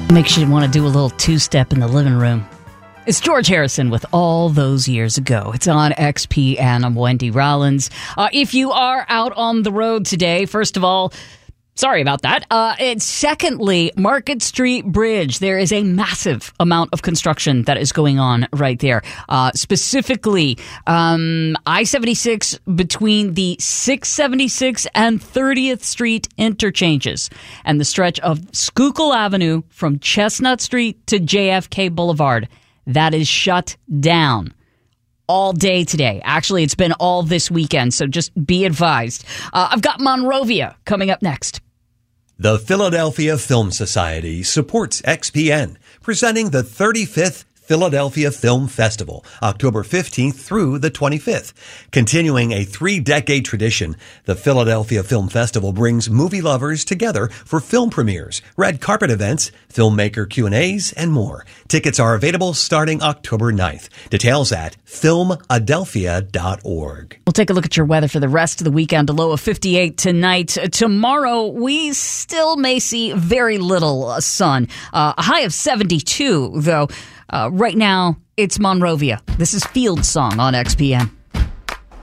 Makes you want to do a little two-step in the living room. It's George Harrison with All Those Years Ago. It's on XPN. I'm Wendy Rollins. If you are out on the road today, first of all, sorry about that. And secondly, Market Street Bridge. There is a massive amount of construction that is going on right there. Specifically, I-76 between the 676 and 30th Street interchanges and the stretch of Schuylkill Avenue from Chestnut Street to JFK Boulevard. That is shut down all day today. Actually, it's been all this weekend, so just be advised. I've got Monrovia coming up next. The Philadelphia Film Society supports XPN, presenting the 35th Philadelphia Film Festival, October 15th through the 25th. Continuing a 3-decade tradition, the Philadelphia Film Festival brings movie lovers together for film premieres, red carpet events, filmmaker Q&As, and more. Tickets are available starting October 9th. Details at filmadelphia.org. We'll take a look at your weather for the rest of the weekend. A low of 58 tonight. Tomorrow, we still may see very little sun. A high of 72, though. Right now, it's Monrovia. This is Field Song on XPN.